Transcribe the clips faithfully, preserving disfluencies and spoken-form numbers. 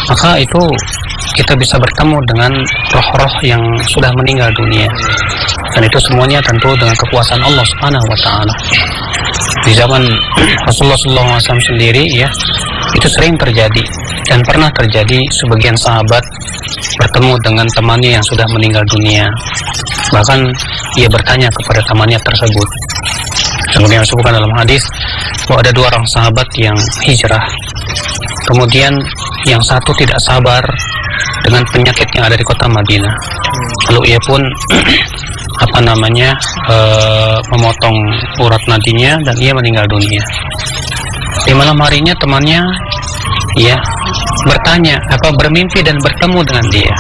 maka itu kita bisa bertemu dengan roh-roh yang sudah meninggal dunia, dan itu semuanya tentu dengan kekuasaan Allah Subhanahu wa Ta'ala. Di zaman Rasulullah shallallahu alaihi wasallam sendiri, ya, itu sering terjadi dan pernah terjadi sebagian sahabat bertemu dengan temannya yang sudah meninggal dunia. Bahkan ia bertanya kepada temannya tersebut. Kemudian disebutkan dalam hadis bahwa ada dua orang sahabat yang hijrah. Kemudian yang satu tidak sabar dengan penyakit yang ada di kota Madinah. Lalu ia pun apa namanya e, memotong urat nadinya dan ia meninggal dunia. Di malam harinya temannya, ya, bertanya apa bermimpi dan bertemu dengan dia.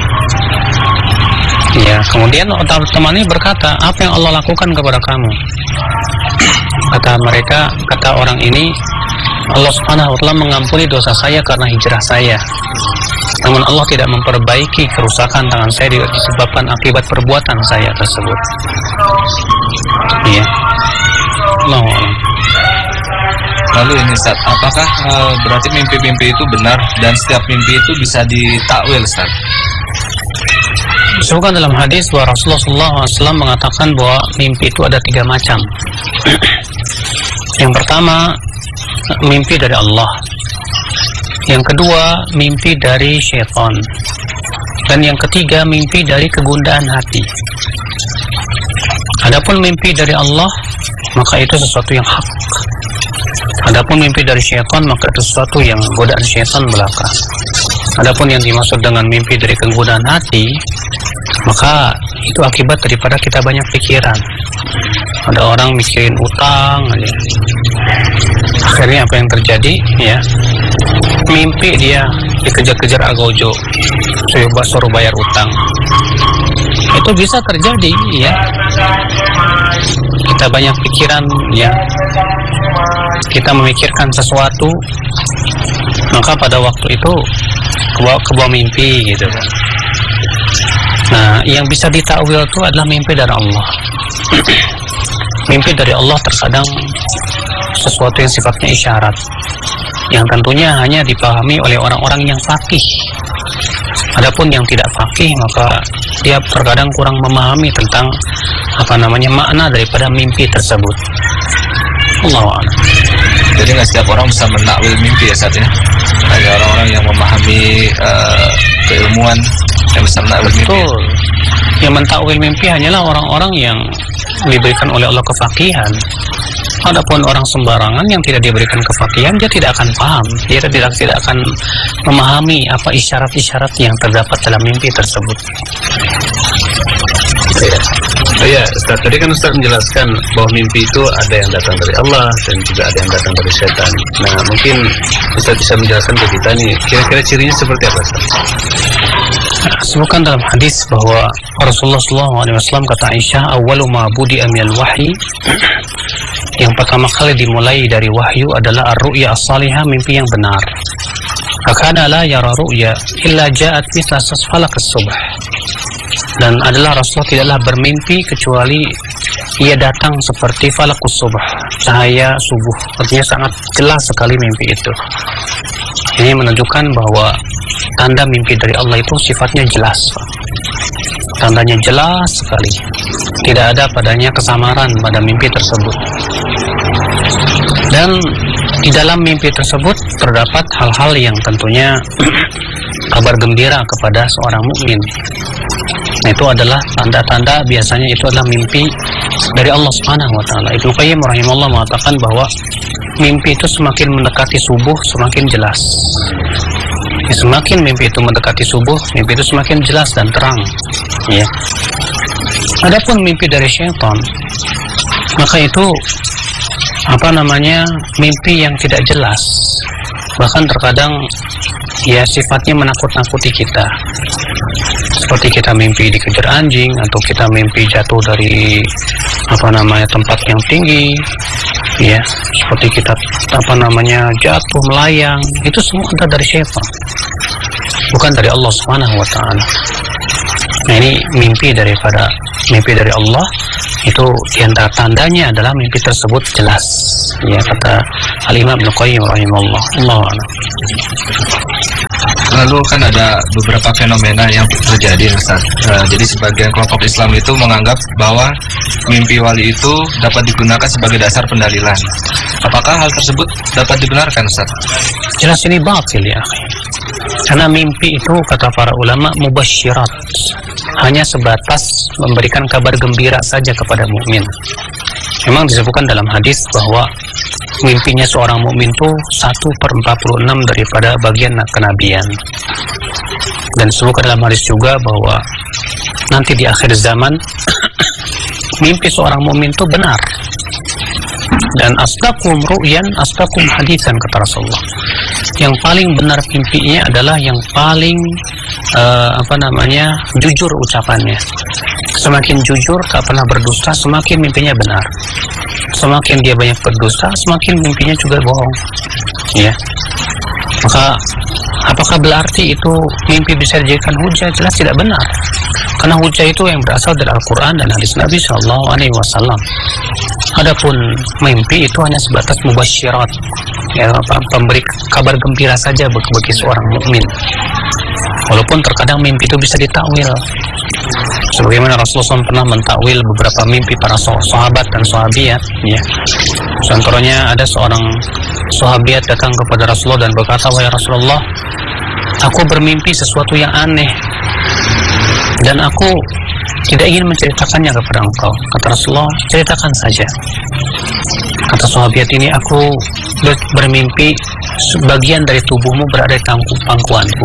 Ya, kemudian temannya berkata, apa yang Allah lakukan kepada kamu? Kata mereka, kata orang ini, Allah Subhanahu wa Ta'ala mengampuni dosa saya karena hijrah saya. Namun Allah tidak memperbaiki kerusakan tangan saya disebabkan akibat perbuatan saya tersebut. Iya. Allah. Lalu ini Ustaz, apakah uh, berarti mimpi-mimpi itu benar dan setiap mimpi itu bisa ditakwil, Ustaz? Disebutkan dalam hadis bahwa Rasulullah shallallahu alaihi wasallam mengatakan bahwa mimpi itu ada tiga macam. Yang pertama, mimpi dari Allah. Yang kedua, mimpi dari syaitan. Dan yang ketiga, mimpi dari kegundahan hati. Adapun mimpi dari Allah, maka itu sesuatu yang hak. Adapun mimpi dari syaitan, maka itu sesuatu yang godaan syaitan belaka. Adapun yang dimaksud dengan mimpi dari kegundahan hati, maka itu akibat daripada kita banyak pikiran. Ada orang mikirin utang aja. Akhirnya apa yang terjadi, ya, mimpi dia dikejar-kejar agojo, coba suruh bayar utang. Itu bisa terjadi, ya. Kita banyak pikiran, ya. Kita memikirkan sesuatu, maka pada waktu itu kebawa, kebawa mimpi, gitu kan. Nah, yang bisa ditakwil itu adalah mimpi dari Allah. Mimpi dari Allah terkadang sesuatu yang sifatnya isyarat, yang tentunya hanya dipahami oleh orang-orang yang faqih. Adapun yang tidak faqih, maka dia terkadang kurang memahami tentang apa namanya makna daripada mimpi tersebut. Allahu a'lam. Jadi nggak setiap orang bisa menakwil mimpi, ya, saat ini. Ada orang-orang yang memahami uh, keilmuan yang bisa menakwil mimpi. Betul. Yang mentakwil mimpi hanyalah orang-orang yang diberikan oleh Allah kefaqihan. Adapun orang sembarangan yang tidak diberikan kefaqihan, dia tidak akan paham, dia tidak tidak akan memahami apa isyarat-isyarat yang terdapat dalam mimpi tersebut. Ya, oh ya, Ustaz, tadi kan Ustaz menjelaskan bahwa mimpi itu ada yang datang dari Allah dan juga ada yang datang dari setan. Nah, mungkin Ustaz bisa menjelaskan ke kita nih, kira-kira cirinya seperti apa, Ustaz? Sebutkan dalam hadis bahwa Rasulullah shallallahu alaihi wasallam kata Aisyah, awwalu ma budi'a minal wahyi, yang pertama kali dimulai dari wahyu adalah ar-ru'ya as-salihah, mimpi yang benar. Fakana la yara ru'ya illa ja'at mithla falaq as-subh. Dan adalah Rasulullah tidaklah bermimpi kecuali ia datang seperti falaqus subh, cahaya subuh. Artinya sangat jelas sekali mimpi itu. Ini menunjukkan bahwa tanda mimpi dari Allah itu sifatnya jelas. Tandanya jelas sekali. Tidak ada padanya kesamaran pada mimpi tersebut. Dan di dalam mimpi tersebut terdapat hal-hal yang tentunya kabar gembira kepada seorang mukmin. Nah, itu adalah tanda-tanda, biasanya itu adalah mimpi dari Allah Subhanahu wa Ta'ala. Ibnu Qayyim rahimahullah mengatakan bahwa mimpi itu semakin mendekati subuh semakin jelas. Ya, semakin mimpi itu mendekati subuh, mimpi itu semakin jelas dan terang. Ya. Adapun mimpi dari syaitan, maka itu apa namanya mimpi yang tidak jelas, bahkan terkadang ya sifatnya menakut-nakuti kita. Seperti kita mimpi dikejar anjing, atau kita mimpi jatuh dari apa namanya tempat yang tinggi, ya, seperti kita apa namanya jatuh melayang, itu semua ada dari syaitan, bukan dari Allah Subhanahu wa Ta'ala. Nah, ini mimpi daripada mimpi dari Allah, itu diantara tandanya adalah mimpi tersebut jelas, ya, kata Al-Imam Ibnu Qayyim rahimahullah. Allahu a'lam. lalu kan ada beberapa fenomena yang terjadi, Ustaz. Uh, jadi sebagian kelompok Islam itu menganggap bahwa mimpi wali itu dapat digunakan sebagai dasar pendalilan. Apakah hal tersebut dapat dibenarkan, Ustaz? Jelas ini batil ya. Karena mimpi itu kata para ulama mubasyirat, hanya sebatas memberikan kabar gembira saja kepada mukmin. Memang disebutkan dalam hadis bahwa mimpinya seorang mukmin itu satu per empat puluh enam daripada bagian kenabian. Dan disebutkan dalam hadis juga bahwa nanti di akhir zaman mimpi seorang mukmin itu benar. Dan asdaqum ru'yan asdaqum hadisan kata Rasulullah. Yang paling benar mimpinya adalah yang paling uh, apa namanya jujur ucapannya. Semakin jujur, tak pernah berdusta, semakin mimpinya benar. Semakin dia banyak berdusta, semakin mimpinya juga bohong. Ya. Maka apakah berarti itu mimpi bisa dijadikan hujah? Jelas tidak benar. Karena hujah itu yang berasal dari Al-Quran dan hadis Nabi Shallallahu Alaihi Wasallam. Adapun mimpi itu hanya sebatas mubasyirat, ya, pemberi kabar gembira saja bagi seorang mukmin. Walaupun terkadang mimpi itu bisa ditakwil. Sebagaimana Rasulullah shallallahu alaihi wasallam pernah mentakwil beberapa mimpi para sahabat dan sahabiat. Ya. Contohnya ada seorang sahabiat datang kepada Rasulullah dan berkata, wahai Rasulullah, aku bermimpi sesuatu yang aneh dan aku tidak ingin menceritakannya kepada engkau. Kata Rasulullah, ceritakan saja. Kata sahabat ini, aku bermimpi sebagian dari tubuhmu berada di pangkuanku.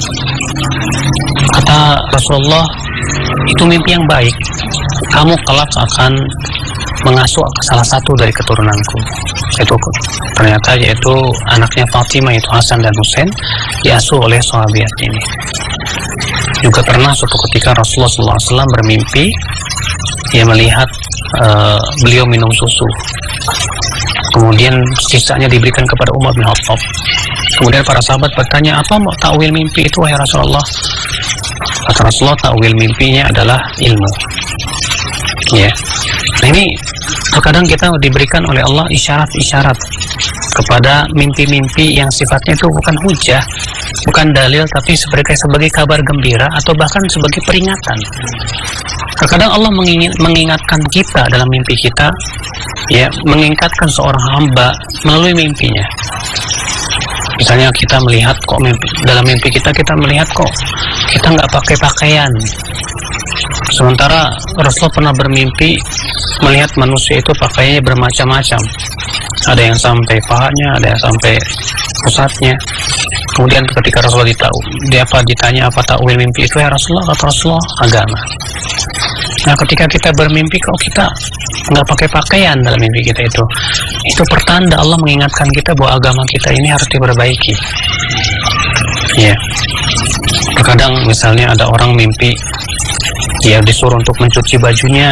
Kata Rasulullah, itu mimpi yang baik. Kamu kelak akan mengasuh salah satu dari keturunanku. Itu ternyata yaitu anaknya Fatimah, yaitu Hasan dan Husain, diasuh oleh sahabat ini. Juga pernah suatu ketika Rasulullah shallallahu alaihi wasallam bermimpi dia melihat uh, beliau minum susu, kemudian sisanya diberikan kepada Umar bin Khattab. Kemudian para sahabat bertanya, apa mau takwil mimpi itu wahai Rasulullah? Kata Rasulullah, takwil mimpinya adalah ilmu. Ya, nah ini terkadang kita diberikan oleh Allah isyarat-isyarat kepada mimpi-mimpi yang sifatnya itu bukan hujah, bukan dalil, tapi sebagai sebagai kabar gembira atau bahkan sebagai peringatan. Terkadang Allah mengingin, mengingatkan kita dalam mimpi kita, ya, mengingatkan seorang hamba melalui mimpinya. Misalnya kita melihat kok mimpi, dalam mimpi kita kita melihat kok kita nggak pakai pakaian. Sementara Rasulullah pernah bermimpi melihat manusia itu pakaiannya bermacam-macam. Ada yang sampai pahanya, ada yang sampai pusatnya. Kemudian ketika Rasulullah ditahu, dia apa ditanya apa takwil mimpi itu ya Rasulullah? Kata Rasulullah, agama. Nah, ketika kita bermimpi kok kita nggak pakai pakaian dalam mimpi kita itu, itu pertanda Allah mengingatkan kita bahwa agama kita ini harus diperbaiki. Ya. Terkadang misalnya ada orang mimpi dia disuruh untuk mencuci bajunya,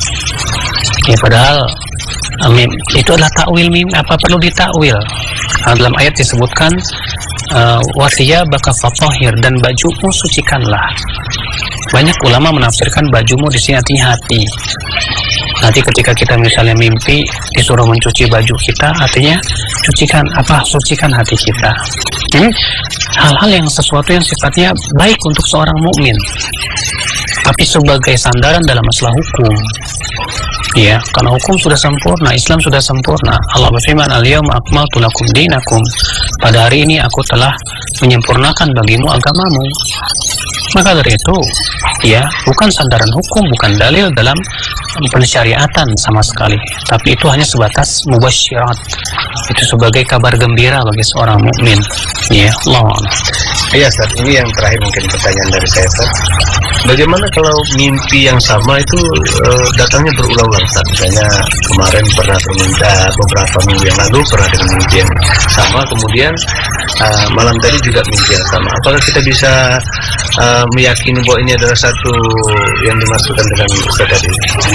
ya padahal amin, itu adalah takwil mimpi. Apa perlu ditakwil? Nah, dalam ayat disebutkan wasiya baka fatahir, dan bajumu sucikanlah. Banyak ulama menafsirkan bajumu di sini artinya hati. Nanti ketika kita misalnya mimpi disuruh mencuci baju kita, artinya cucikan apa? Sucikan hati kita. Ini hal-hal yang sesuatu yang sifatnya baik untuk seorang mukmin, tapi sebagai sandaran dalam masalah hukum. Ya, karena hukum sudah sempurna, Islam sudah sempurna. Allah berfirman, "Al-yauma akmaltu lakum dinakum." Pada hari ini aku telah menyempurnakan bagimu agamamu. Maka dari itu, ya, bukan sandaran hukum, bukan dalil dalam pensyariatan sama sekali. Tapi itu hanya sebatas mubasyirat. Itu sebagai kabar gembira bagi seorang mukmin. Ya, Allah. Iya, Ustaz, ini yang terakhir mungkin pertanyaan dari saya, Ustaz. Bagaimana kalau mimpi yang sama itu e, datangnya berulang-ulang, Ustaz? Misalnya kemarin pernah bermimpi, beberapa minggu yang lalu pernah dengan mimpi yang sama, kemudian e, malam tadi juga mimpi yang sama. Apakah kita bisa e, meyakini bahwa ini adalah satu yang dimaksudkan dengan Ustaz tadi?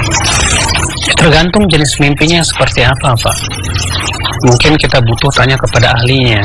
Tergantung jenis mimpinya seperti apa, Pak. Mungkin kita butuh tanya kepada ahlinya,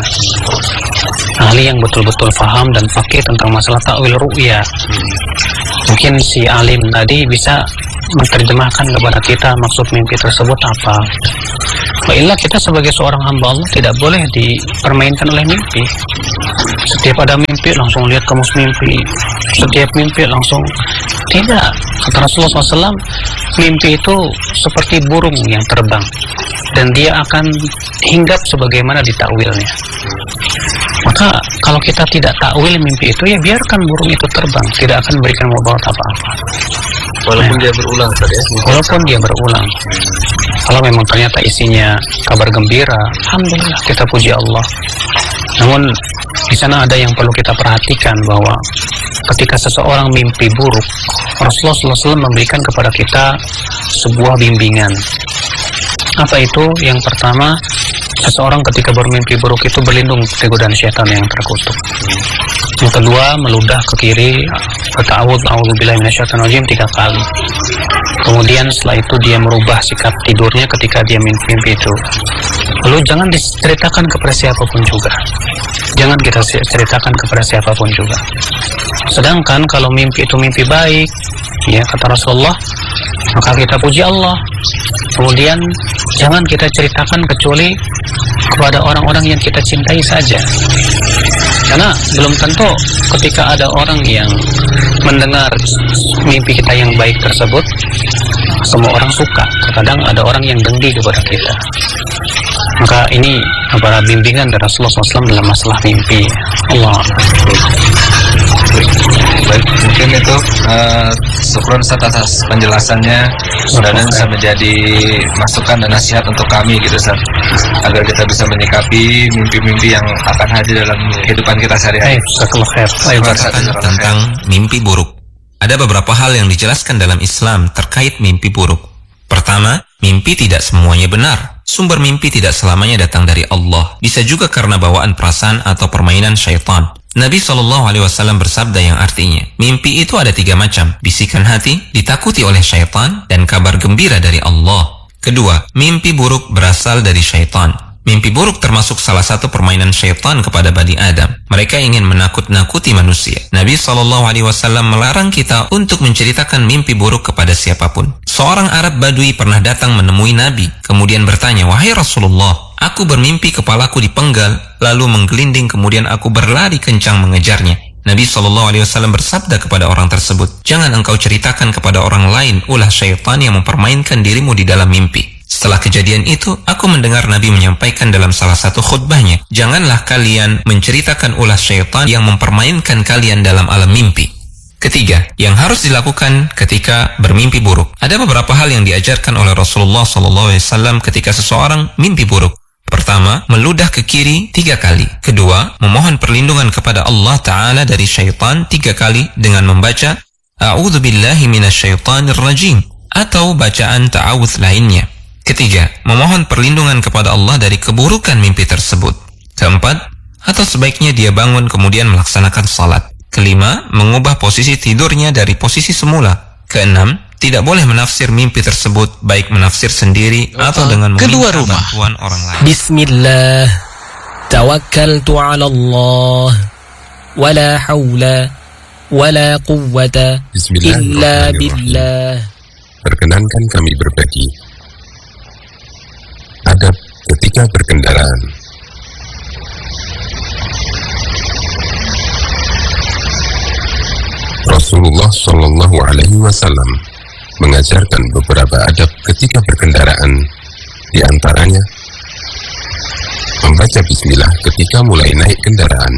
ahli yang betul-betul paham dan fakih tentang masalah ta'wil ru'ya. Mungkin si alim tadi bisa menerjemahkan kepada kita maksud mimpi tersebut apa. Baiklah, kita sebagai seorang hamba Allah tidak boleh dipermainkan oleh mimpi. Setiap ada mimpi langsung lihat kamus mimpi, setiap mimpi langsung tidak. Kata Rasulullah shallallahu alaihi wasallam, mimpi itu seperti burung yang terbang dan dia akan hinggap sebagaimana ditakwilnya. Maka kalau kita tidak takwil mimpi itu, ya biarkan burung itu terbang, tidak akan memberikan mudarat apa-apa. Walaupun nah, dia berulang tadi ya. Walaupun dia berulang. Kalau memang ternyata isinya kabar gembira, alhamdulillah, kita puji Allah. Namun di sana ada yang perlu kita perhatikan, bahwa ketika seseorang mimpi buruk, Rasulullah shallallahu alaihi wasallam memberikan kepada kita sebuah bimbingan. Apa itu? Yang pertama, seseorang ketika bermimpi buruk itu berlindung dari godaan syaitan yang terkutuk. Yang kedua, meludah ke kiri, berta'awudz, a'udzubillahi minasyaitonir rajim tiga kali. Kemudian setelah itu dia merubah sikap tidurnya ketika dia mimpi-mimpi itu. Lalu jangan diceritakan kepada siapapun juga. Jangan kita ceritakan kepada siapapun juga. Sedangkan kalau mimpi itu mimpi baik, ya kata Rasulullah, maka kita puji Allah. Kemudian jangan kita ceritakan kecuali kepada orang-orang yang kita cintai saja. Karena belum tentu ketika ada orang yang mendengar mimpi kita yang baik tersebut, semua orang suka. Terkadang ada orang yang dengki kepada kita. Maka ini para bimbingan dari Rasulullah shallallahu alaihi wasallam dalam masalah mimpi. Allah. Baik, mungkin itu uh, syukur Ustaz atas penjelasannya. Mudah-mudahan bisa menjadi masukan dan nasihat untuk kami gitu Ustaz, agar kita bisa menyikapi mimpi-mimpi yang akan hadir dalam kehidupan kita sehari-hari. Tentang mimpi buruk. Ada beberapa hal yang dijelaskan dalam Islam terkait mimpi buruk. Pertama, mimpi tidak semuanya benar. Sumber mimpi tidak selamanya datang dari Allah. Bisa juga karena bawaan perasaan atau permainan syaitan. Nabi shallallahu alaihi wasallam bersabda yang artinya, mimpi itu ada tiga macam: bisikan hati, ditakuti oleh syaitan, dan kabar gembira dari Allah. Kedua, mimpi buruk berasal dari syaitan. Mimpi buruk termasuk salah satu permainan syaitan kepada Bani Adam. Mereka ingin menakut-nakuti manusia. Nabi shallallahu alaihi wasallam melarang kita untuk menceritakan mimpi buruk kepada siapapun. Seorang Arab Badui pernah datang menemui Nabi, kemudian bertanya, "Wahai Rasulullah, aku bermimpi kepalaku dipenggal, lalu menggelinding, kemudian aku berlari kencang mengejarnya." Nabi shallallahu alaihi wasallam bersabda kepada orang tersebut, "Jangan engkau ceritakan kepada orang lain ulah syaitan yang mempermainkan dirimu di dalam mimpi." Setelah kejadian itu, aku mendengar Nabi menyampaikan dalam salah satu khutbahnya, "Janganlah kalian menceritakan ulah syaitan yang mempermainkan kalian dalam alam mimpi." Ketiga, yang harus dilakukan ketika bermimpi buruk. Ada beberapa hal yang diajarkan oleh Rasulullah shallallahu alaihi wasallam ketika seseorang mimpi buruk. Pertama, meludah ke kiri tiga kali. Kedua, memohon perlindungan kepada Allah Ta'ala dari syaitan tiga kali dengan membaca A'udzubillahi minasyaitonir rajim atau bacaan ta'awudz lainnya. Ketiga, memohon perlindungan kepada Allah dari keburukan mimpi tersebut. Keempat, atau sebaiknya dia bangun kemudian melaksanakan salat. Kelima, mengubah posisi tidurnya dari posisi semula. Keenam, tidak boleh menafsir mimpi tersebut, baik menafsir sendiri atau dengan meminta bantuan orang lain. Bismillah, tawakkaltu ala Allah, wala hawla, wala quwwata illa billah. Perkenankan kami berbagi adab ketika berkendaraan. Rasulullah Shallallahu Alaihi Wasallam mengajarkan beberapa adab ketika berkendaraan, di antaranya membaca bismillah ketika mulai naik kendaraan.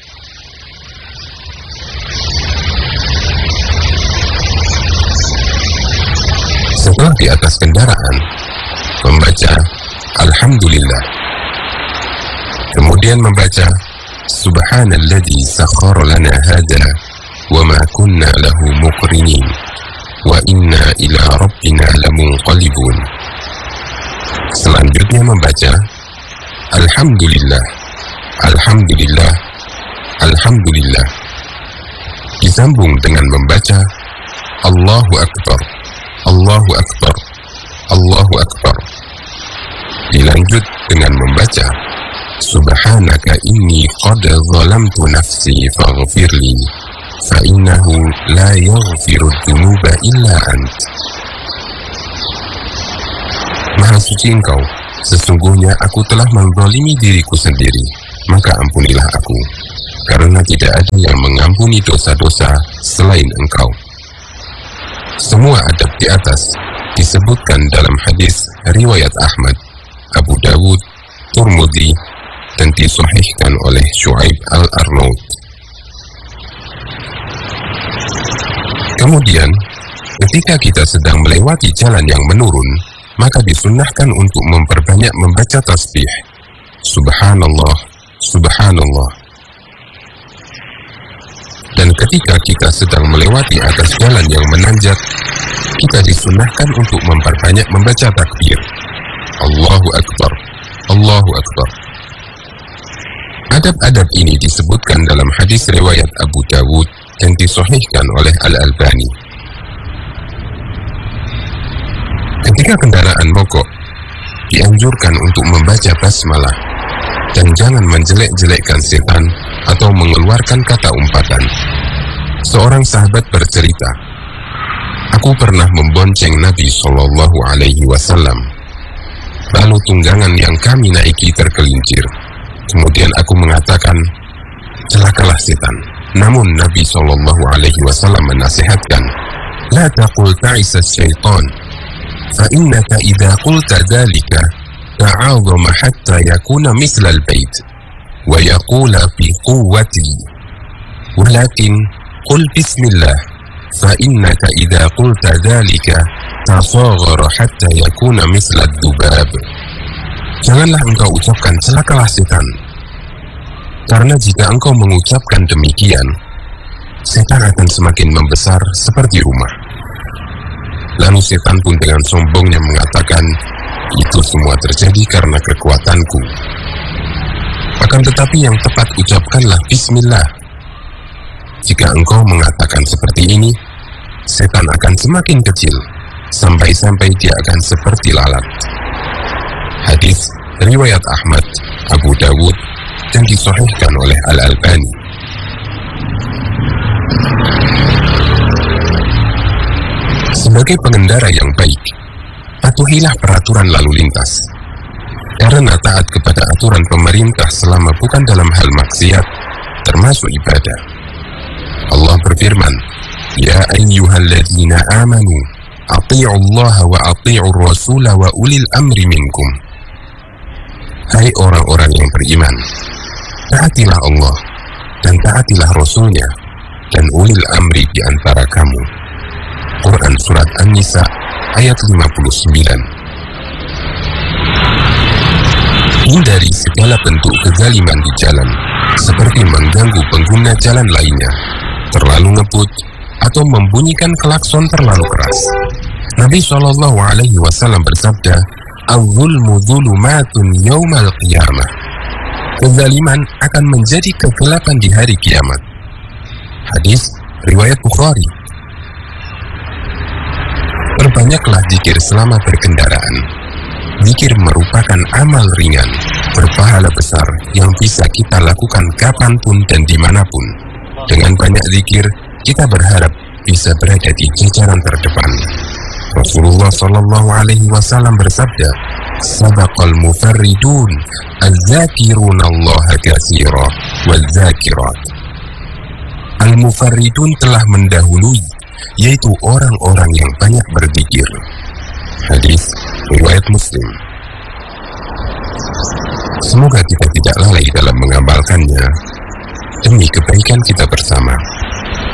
Setelah di atas kendaraan, membaca Alhamdulillah. Kemudian membaca Subhanalladzi sakhkhara lana hadza wa ma kunna lahu muqrinin wa inna ila rabbina lamunqalibun. Selanjutnya membaca Alhamdulillah, Alhamdulillah, Alhamdulillah. Disambung dengan membaca Allahu Akbar, Allahu Akbar, Allahu Akbar. Dilanjut dengan membaca Subhanaka inni qad zalamtu nafsi faghfirli fa innahu la yaghfiru dzunuba illa ant. Maha suci Engkau, Sesungguhnya aku telah menzalimi diriku sendiri, maka ampunilah aku, karena tidak ada yang mengampuni dosa-dosa selain Engkau. Semua adab di atas disebutkan dalam hadis riwayat Ahmad, Abu Dawud, Turmudi, dan disahihkan oleh Syuaib Al-Arnaud. Kemudian, ketika kita sedang melewati jalan yang menurun, maka disunnahkan untuk memperbanyak membaca tasbih. Subhanallah, Subhanallah. Dan ketika kita sedang melewati atas jalan yang menanjak, kita disunnahkan untuk memperbanyak membaca takbir. Allahu Akbar, Allahu Akbar. Adab-adab ini disebutkan dalam hadis riwayat Abu Dawud dan disahihkan oleh Al-Albani. Ketika kendaraan mogok, dianjurkan untuk membaca basmalah dan jangan menjelek-jelekkan setan atau mengeluarkan kata umpatan. Seorang sahabat bercerita, aku pernah membonceng Nabi Shallallahu Alaihi Wasallam. Lalu tunggangan yang kami naiki tergelincir. Kemudian aku mengatakan, celakalah setan. Namun Nabi Shallallahu Alaihi Wasallam menasihatkan, la taqul ta'isa syaitan. فإنك إذا قلت ذلك تعاظم حتى يكون مثل البيت ويقول بقوتي ولكن قل بسم الله فإنك إذا قلت ذلك تصاغر حتى يكون مثل الذباب. Janganlah engkau ucapkan celakalah setan, karena jika engkau mengucapkan demikian, setan akan semakin membesar seperti rumah. Lalu setan pun dengan sombongnya mengatakan, itu semua terjadi karena kekuatanku. Akan tetapi yang tepat ucapkanlah Bismillah. Jika engkau mengatakan seperti ini, setan akan semakin kecil, sampai-sampai dia akan seperti lalat. Hadis riwayat Ahmad, Abu Dawud, dan disahihkan oleh Al-Albani. Sebagai pengendara yang baik, patuhilah peraturan lalu lintas. Karena taat kepada aturan pemerintah selama bukan dalam hal maksiat, termasuk ibadah. Allah berfirman, Ya ayyuhalladzina amanu, ati'ullaha wa ati'ur rasula wa ulil amri minkum. Hai orang-orang yang beriman, taatilah Allah dan taatilah Rasulnya dan ulil amri di antara kamu. Quran Surat An-Nisa ayat lima puluh sembilan. Hindari segala bentuk kezaliman di jalan, seperti mengganggu pengguna jalan lainnya, terlalu ngebut, atau membunyikan klakson terlalu keras. Nabi shallallahu alaihi wasallam bersabda, "Al-zulmu zulumatun yaumal qiyamah." Kezaliman akan menjadi kegelapan di hari kiamat. Hadis riwayat Bukhari. Perbanyaklah zikir selama berkendaraan. Zikir merupakan amal ringan, berpahala besar yang bisa kita lakukan kapanpun dan dimanapun. Dengan banyak zikir, kita berharap bisa berada di jajaran terdepan. Rasulullah Shallallahu Alaihi Wasallam bersabda, "Sabaqal mufarridun, az-zakirunallaha katsira, waz-zakirat." Al-mufarridun telah mendahului, yaitu orang-orang yang banyak berzikir. Hadis riwayat Muslim. Semoga kita tidak lalai dalam mengamalkannya demi kebaikan kita bersama.